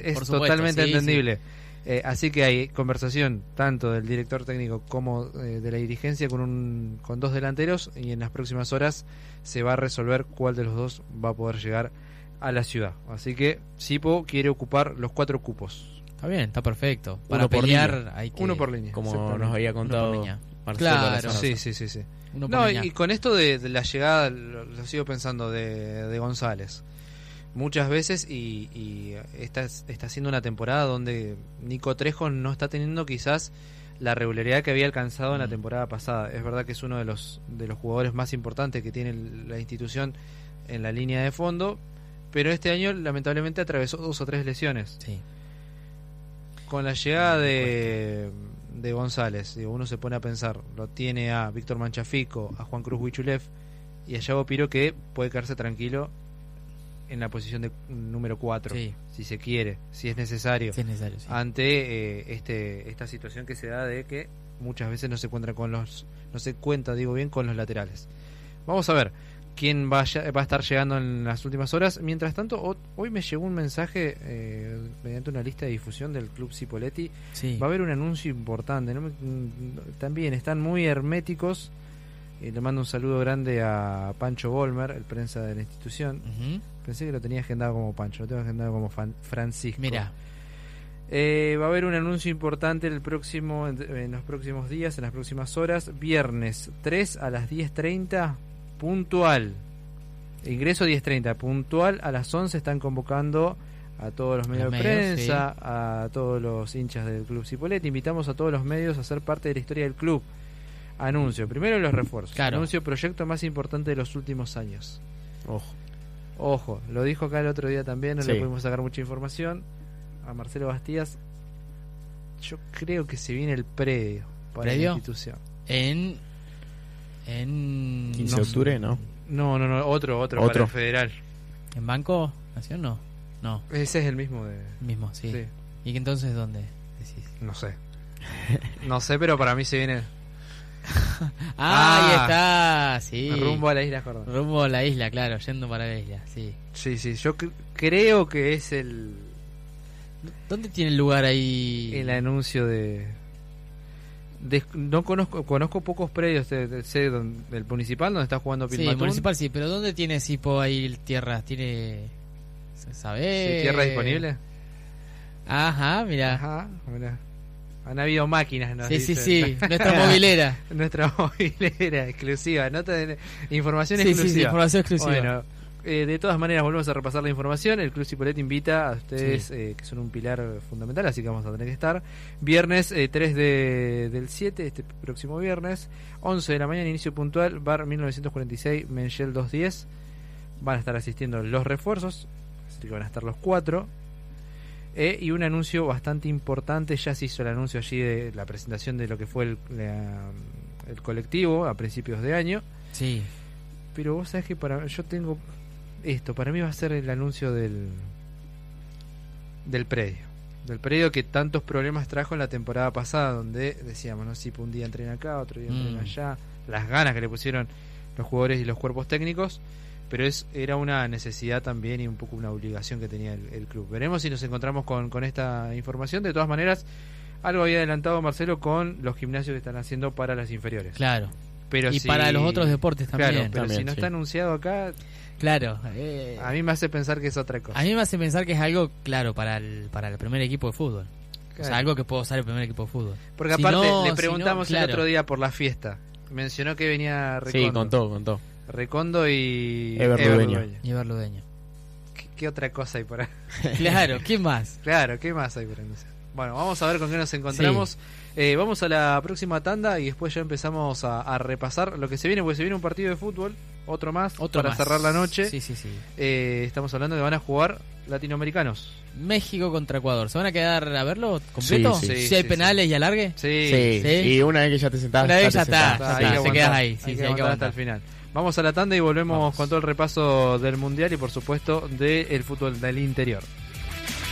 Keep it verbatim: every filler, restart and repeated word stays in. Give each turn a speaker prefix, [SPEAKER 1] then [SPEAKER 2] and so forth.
[SPEAKER 1] es
[SPEAKER 2] Por supuesto,
[SPEAKER 1] totalmente
[SPEAKER 2] sí,
[SPEAKER 1] entendible. Sí. Eh, así que hay conversación tanto del director técnico como eh, de la dirigencia con un con dos delanteros, y en las próximas horas se va a resolver cuál de los dos va a poder llegar a la ciudad. Así que Sipo quiere ocupar los cuatro cupos.
[SPEAKER 2] Está bien, está perfecto. Para
[SPEAKER 3] Uno por
[SPEAKER 2] pelear
[SPEAKER 3] línea.
[SPEAKER 2] hay que...
[SPEAKER 1] Uno por línea.
[SPEAKER 3] Como nos había contado Marcelo.
[SPEAKER 2] Claro.
[SPEAKER 1] Sí, sí, sí, sí.
[SPEAKER 2] Uno por
[SPEAKER 1] No,
[SPEAKER 2] línea.
[SPEAKER 1] y con esto de, de la llegada, lo, lo sigo pensando, de, de González. Muchas veces, y, y esta está siendo una temporada donde Nico Trejo no está teniendo quizás la regularidad que había alcanzado mm. en la temporada pasada. Es verdad que es uno de los de los jugadores más importantes que tiene la institución en la línea de fondo, pero este año lamentablemente atravesó dos o tres lesiones.
[SPEAKER 2] Sí.
[SPEAKER 1] Con la llegada de, de González, digo, uno se pone a pensar, lo tiene a Víctor Manchafico, a Juan Cruz Huichulev y a Yago Piro, que puede quedarse tranquilo en la posición de número cuatro,
[SPEAKER 2] sí.
[SPEAKER 1] si se quiere, si es necesario,
[SPEAKER 2] si es necesario sí.
[SPEAKER 1] ante eh, este esta situación que se da de que muchas veces no se encuentra con los no se cuenta, digo bien, con los laterales. Vamos a ver quién va a, va a estar llegando en las últimas horas. Mientras tanto, o, hoy me llegó un mensaje eh, mediante una lista de difusión del Club Cipolletti.
[SPEAKER 2] Sí.
[SPEAKER 1] Va a haber un anuncio importante, ¿no? También están muy herméticos. Y le mando un saludo grande a Pancho Volmer, el prensa de la institución.
[SPEAKER 2] Uh-huh.
[SPEAKER 1] Pensé que lo tenía agendado como Pancho, lo tengo agendado como fan, Francisco.
[SPEAKER 2] Mira,
[SPEAKER 1] eh, va a haber un anuncio importante el próximo en, en los próximos días, en las próximas horas. Viernes tres a las diez treinta, puntual. Ingreso diez treinta, puntual. A las once están convocando a todos los medios
[SPEAKER 2] los
[SPEAKER 1] de
[SPEAKER 2] medios,
[SPEAKER 1] prensa,
[SPEAKER 2] sí.
[SPEAKER 1] a todos los hinchas del Club Cipolletti. Invitamos a todos los medios a ser parte de la historia del club. Anuncio, primero los refuerzos.
[SPEAKER 2] Claro.
[SPEAKER 1] Anuncio, proyecto más importante de los últimos años.
[SPEAKER 3] Ojo.
[SPEAKER 1] Ojo, lo dijo acá el otro día también, no
[SPEAKER 3] sí.
[SPEAKER 1] le pudimos sacar mucha información. A Marcelo Bastías, yo creo que se viene el predio para
[SPEAKER 2] ¿Predio?
[SPEAKER 1] la institución.
[SPEAKER 2] En. En.
[SPEAKER 3] quince de octubre, ¿no?
[SPEAKER 1] No, no, no, otro, otro,
[SPEAKER 3] ¿Otro?
[SPEAKER 1] para el federal.
[SPEAKER 2] ¿En Banco Nación? No. No.
[SPEAKER 1] Ese es el mismo de.
[SPEAKER 2] Mismo, sí.
[SPEAKER 1] Sí.
[SPEAKER 2] ¿Y que entonces dónde decís?
[SPEAKER 1] No sé. No sé, pero para mí se viene.
[SPEAKER 2] ah,
[SPEAKER 1] Ah,
[SPEAKER 2] ahí está, sí.
[SPEAKER 1] Rumbo a la isla Jordán.
[SPEAKER 2] Rumbo a la isla, claro, yendo para la isla, sí.
[SPEAKER 1] Sí, sí, yo cre- creo que es el.
[SPEAKER 2] ¿Dónde tiene lugar ahí?
[SPEAKER 1] El anuncio de. de no conozco conozco pocos predios, de, de, sé don- del municipal donde está jugando
[SPEAKER 2] Sí,
[SPEAKER 1] Pilmatún.
[SPEAKER 2] municipal sí, pero ¿dónde tiene Sipo ahí tierras? ¿Tiene. ¿Sabés?
[SPEAKER 1] Sí, ¿tierra disponible?
[SPEAKER 2] Ajá, mira.
[SPEAKER 1] Ajá, mirá. Han habido máquinas, ¿no?
[SPEAKER 2] Sí, sí,
[SPEAKER 1] Dice.
[SPEAKER 2] sí, nuestra movilera.
[SPEAKER 1] Nuestra movilera exclusiva, nota de información
[SPEAKER 2] Sí,
[SPEAKER 1] exclusiva.
[SPEAKER 2] sí, sí, información exclusiva.
[SPEAKER 1] Bueno, eh, de todas maneras volvemos a repasar la información. El Club Cipolletti invita a ustedes,
[SPEAKER 2] Sí.
[SPEAKER 1] eh, que son un pilar fundamental, así que vamos a tener que estar. Viernes eh, tres de, del siete, este próximo viernes, once de la mañana, inicio puntual, Bar mil novecientos cuarenta y seis, Menchel doscientos diez. Van a estar asistiendo los refuerzos, así que van a estar los cuatro. Eh, y un anuncio bastante importante, ya se hizo el anuncio allí de la presentación de lo que fue el, la, el colectivo a principios de año.
[SPEAKER 2] Sí.
[SPEAKER 1] Pero vos sabés que para yo tengo esto, para mí va a ser el anuncio del del predio. Del predio que tantos problemas trajo en la temporada pasada, donde decíamos, no, si un día entrena acá, otro día entrena
[SPEAKER 2] Mm.
[SPEAKER 1] allá, las ganas que le pusieron los jugadores y los cuerpos técnicos, pero es era una necesidad también y un poco una obligación que tenía el, el club. Veremos si nos encontramos con, con esta información. De todas maneras, algo había adelantado Marcelo con los gimnasios que están haciendo para las inferiores.
[SPEAKER 2] Claro.
[SPEAKER 1] Pero
[SPEAKER 2] y
[SPEAKER 1] si,
[SPEAKER 2] para los otros deportes también.
[SPEAKER 1] Claro, pero
[SPEAKER 3] También,
[SPEAKER 1] si no
[SPEAKER 3] sí.
[SPEAKER 1] está anunciado acá,
[SPEAKER 2] Claro. Eh,
[SPEAKER 1] a mí me hace pensar que es otra cosa.
[SPEAKER 2] a mí me hace pensar que es algo, claro, para el, para el primer equipo de fútbol. O sea,
[SPEAKER 1] Claro.
[SPEAKER 2] algo que puedo usar el primer equipo de fútbol.
[SPEAKER 1] Porque
[SPEAKER 2] Si
[SPEAKER 1] aparte
[SPEAKER 2] no-
[SPEAKER 1] le
[SPEAKER 2] si
[SPEAKER 1] preguntamos
[SPEAKER 2] no, claro.
[SPEAKER 1] el otro día por la fiesta. Mencionó que venía Recondo.
[SPEAKER 3] Sí, contó, contó.
[SPEAKER 1] Recondo y
[SPEAKER 3] Ever Ludeño.
[SPEAKER 1] Ludeño.
[SPEAKER 2] Y Berludeño.
[SPEAKER 1] ¿Qué, qué otra cosa hay por ahí?
[SPEAKER 2] Claro, ¿qué más?
[SPEAKER 1] Claro, ¿qué más hay por ahí? Bueno, vamos a ver con qué nos encontramos. Eh, vamos a la próxima tanda y después ya empezamos a, a repasar lo que se viene, porque se viene un partido de fútbol, otro más,
[SPEAKER 2] Otro
[SPEAKER 1] para
[SPEAKER 2] más.
[SPEAKER 1] cerrar la noche.
[SPEAKER 2] Sí, sí, sí.
[SPEAKER 1] Eh, estamos hablando de que van a jugar latinoamericanos.
[SPEAKER 2] México contra Ecuador. ¿Se van a quedar a verlo completo?
[SPEAKER 3] Sí,
[SPEAKER 1] sí.
[SPEAKER 2] si
[SPEAKER 1] Sí,
[SPEAKER 2] hay
[SPEAKER 1] sí,
[SPEAKER 2] penales y alargue.
[SPEAKER 1] Sí,
[SPEAKER 3] Sí,
[SPEAKER 2] sí.
[SPEAKER 3] y una vez que ya te sentás,
[SPEAKER 2] Una vez
[SPEAKER 3] te
[SPEAKER 2] ya está,
[SPEAKER 3] sentás.
[SPEAKER 2] ya
[SPEAKER 1] hay
[SPEAKER 2] está,
[SPEAKER 1] que
[SPEAKER 2] se
[SPEAKER 1] aguantar,
[SPEAKER 2] queda ahí, sí,
[SPEAKER 1] hay
[SPEAKER 2] sí,
[SPEAKER 1] que
[SPEAKER 2] hay que
[SPEAKER 1] aguantar hasta
[SPEAKER 2] aguantar.
[SPEAKER 1] el final. Vamos a la tanda y volvemos
[SPEAKER 2] Vamos.
[SPEAKER 1] con todo el repaso del mundial y por supuesto del fútbol del interior.